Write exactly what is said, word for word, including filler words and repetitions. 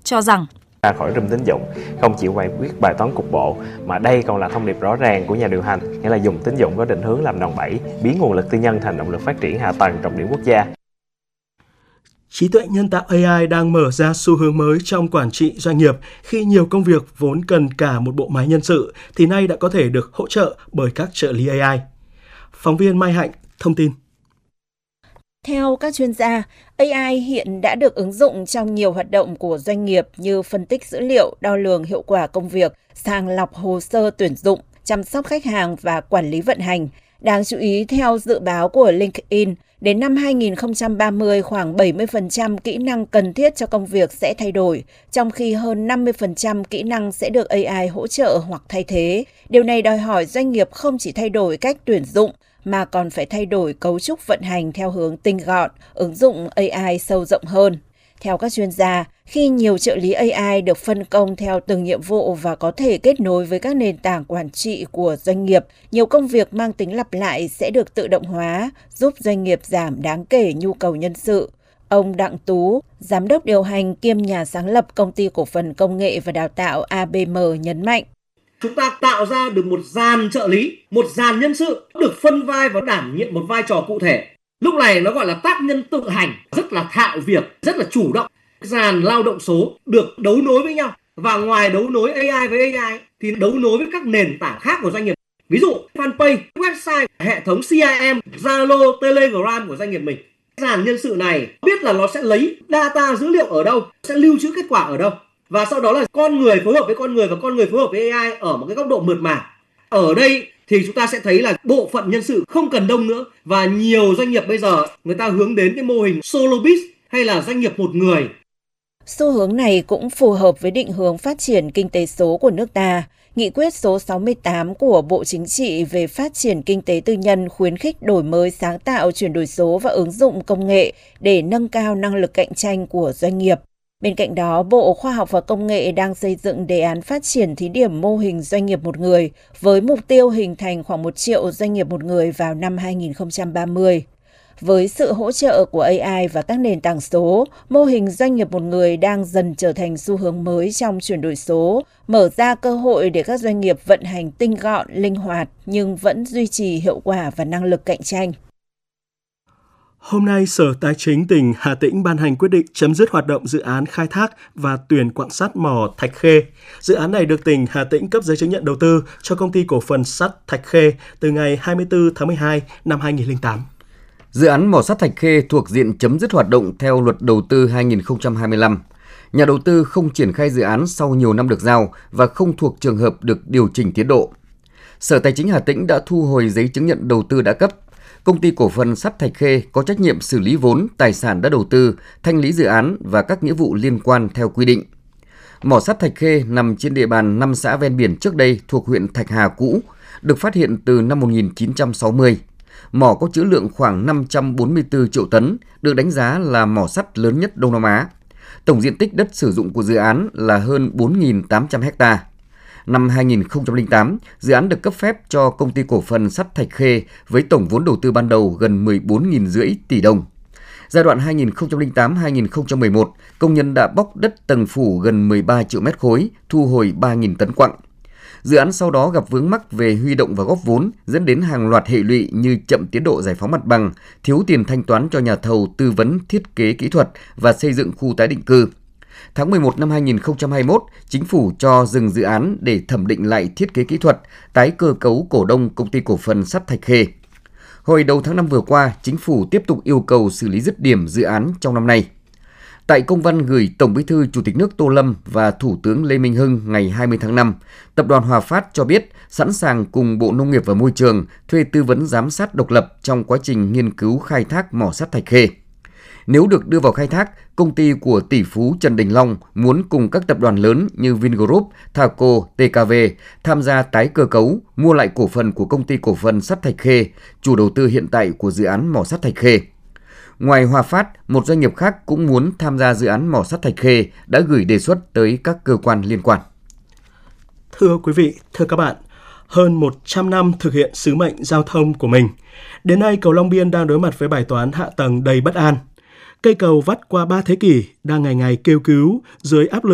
cho rằng ra khỏi rùm tín dụng không chỉ giải quyết bài toán cục bộ mà đây còn là thông điệp rõ ràng của nhà điều hành, nghĩa là dùng tín dụng có định hướng làm đòn bẩy, biến nguồn lực tư nhân thành động lực phát triển hạ tầng trọng điểm quốc gia. Trí tuệ nhân tạo a i đang mở ra xu hướng mới trong quản trị doanh nghiệp khi nhiều công việc vốn cần cả một bộ máy nhân sự thì nay đã có thể được hỗ trợ bởi các trợ lý a i. Phóng viên Mai Hạnh thông tin. Theo các chuyên gia, a i hiện đã được ứng dụng trong nhiều hoạt động của doanh nghiệp như phân tích dữ liệu, đo lường hiệu quả công việc, sàng lọc hồ sơ tuyển dụng, chăm sóc khách hàng và quản lý vận hành. Đáng chú ý, theo dự báo của LinkedIn, đến năm hai nghìn không trăm ba mươi, khoảng bảy mươi phần trăm kỹ năng cần thiết cho công việc sẽ thay đổi, trong khi hơn năm mươi phần trăm kỹ năng sẽ được a i hỗ trợ hoặc thay thế. Điều này đòi hỏi doanh nghiệp không chỉ thay đổi cách tuyển dụng, mà còn phải thay đổi cấu trúc vận hành theo hướng tinh gọn, ứng dụng a i sâu rộng hơn. Theo các chuyên gia, khi nhiều trợ lý a i được phân công theo từng nhiệm vụ và có thể kết nối với các nền tảng quản trị của doanh nghiệp, nhiều công việc mang tính lặp lại sẽ được tự động hóa, giúp doanh nghiệp giảm đáng kể nhu cầu nhân sự. Ông Đặng Tú, giám đốc điều hành kiêm nhà sáng lập công ty cổ phần công nghệ và đào tạo a bê em nhấn mạnh. Chúng ta tạo ra được một dàn trợ lý, một dàn nhân sự được phân vai và đảm nhiệm một vai trò cụ thể. Lúc này nó gọi là tác nhân tự hành, rất là thạo việc, rất là chủ động. Dàn lao động số được đấu nối với nhau, và ngoài đấu nối a i với a i thì đấu nối với các nền tảng khác của doanh nghiệp. Ví dụ fanpage, website, hệ thống xê i em, Zalo, Telegram của doanh nghiệp mình. Dàn nhân sự này biết là nó sẽ lấy data dữ liệu ở đâu, sẽ lưu trữ kết quả ở đâu. Và sau đó là con người phối hợp với con người và con người phối hợp với a i ở một cái góc độ mượt mà. Ở đây thì chúng ta sẽ thấy là bộ phận nhân sự không cần đông nữa, và nhiều doanh nghiệp bây giờ người ta hướng đến cái mô hình solo biz hay là doanh nghiệp một người. Xu hướng này cũng phù hợp với định hướng phát triển kinh tế số của nước ta. Nghị quyết số sáu mươi tám của Bộ Chính trị về phát triển kinh tế tư nhân khuyến khích đổi mới sáng tạo, chuyển đổi số và ứng dụng công nghệ để nâng cao năng lực cạnh tranh của doanh nghiệp. Bên cạnh đó, Bộ Khoa học và Công nghệ đang xây dựng đề án phát triển thí điểm mô hình doanh nghiệp một người với mục tiêu hình thành khoảng một triệu doanh nghiệp một người vào năm hai nghìn không trăm ba mươi. Với sự hỗ trợ của a i và các nền tảng số, mô hình doanh nghiệp một người đang dần trở thành xu hướng mới trong chuyển đổi số, mở ra cơ hội để các doanh nghiệp vận hành tinh gọn, linh hoạt nhưng vẫn duy trì hiệu quả và năng lực cạnh tranh. Hôm nay, Sở Tài chính tỉnh Hà Tĩnh ban hành quyết định chấm dứt hoạt động dự án khai thác và tuyển quặng sắt mỏ Thạch Khê. Dự án này được tỉnh Hà Tĩnh cấp giấy chứng nhận đầu tư cho công ty cổ phần sắt Thạch Khê từ ngày hai mươi tư tháng mười hai năm hai nghìn không trăm lẻ tám. Dự án mỏ sắt Thạch Khê thuộc diện chấm dứt hoạt động theo Luật Đầu tư hai nghìn không trăm hai mươi lăm. Nhà đầu tư không triển khai dự án sau nhiều năm được giao và không thuộc trường hợp được điều chỉnh tiến độ. Sở Tài chính Hà Tĩnh đã thu hồi giấy chứng nhận đầu tư đã cấp. Công ty cổ phần sắt Thạch Khê có trách nhiệm xử lý vốn, tài sản đã đầu tư, thanh lý dự án và các nghĩa vụ liên quan theo quy định. Mỏ sắt Thạch Khê nằm trên địa bàn năm xã ven biển trước đây thuộc huyện Thạch Hà cũ, được phát hiện từ năm một nghìn chín trăm sáu mươi. Mỏ có trữ lượng khoảng năm trăm bốn mươi tư triệu tấn, được đánh giá là mỏ sắt lớn nhất Đông Nam Á. Tổng diện tích đất sử dụng của dự án là hơn bốn nghìn tám trăm ha. Năm hai nghìn không trăm lẻ tám, dự án được cấp phép cho công ty cổ phần sắt Thạch Khê với tổng vốn đầu tư ban đầu gần mười bốn nghìn rưỡi tỷ đồng. Giai đoạn hai nghìn không trăm lẻ tám đến hai nghìn không trăm mười một, công nhân đã bóc đất tầng phủ gần mười ba triệu mét khối, thu hồi ba nghìn tấn quặng. Dự án sau đó gặp vướng mắc về huy động và góp vốn, dẫn đến hàng loạt hệ lụy như chậm tiến độ giải phóng mặt bằng, thiếu tiền thanh toán cho nhà thầu tư vấn thiết kế kỹ thuật và xây dựng khu tái định cư. Tháng mười một năm hai nghìn không trăm hai mươi mốt, Chính phủ cho dừng dự án để thẩm định lại thiết kế kỹ thuật, tái cơ cấu cổ đông công ty cổ phần sắt Thạch Khê. Hồi đầu tháng năm vừa qua, Chính phủ tiếp tục yêu cầu xử lý dứt điểm dự án trong năm nay. Tại công văn gửi Tổng Bí thư Chủ tịch nước Tô Lâm và Thủ tướng Lê Minh Hưng ngày hai mươi tháng năm, Tập đoàn Hòa Phát cho biết sẵn sàng cùng Bộ Nông nghiệp và Môi trường thuê tư vấn giám sát độc lập trong quá trình nghiên cứu khai thác mỏ sắt Thạch Khê. Nếu được đưa vào khai thác, công ty của tỷ phú Trần Đình Long muốn cùng các tập đoàn lớn như Vingroup, Thaco, tê ca vê tham gia tái cơ cấu, mua lại cổ phần của công ty cổ phần sắt Thạch Khê, chủ đầu tư hiện tại của dự án mỏ sắt Thạch Khê. Ngoài Hòa Phát, một doanh nghiệp khác cũng muốn tham gia dự án mỏ sắt Thạch Khê đã gửi đề xuất tới các cơ quan liên quan. Thưa quý vị, thưa các bạn, hơn một trăm năm thực hiện sứ mệnh giao thông của mình, đến nay cầu Long Biên đang đối mặt với bài toán hạ tầng đầy bất an. Cây cầu vắt qua ba thế kỷ đang ngày ngày kêu cứu dưới áp lực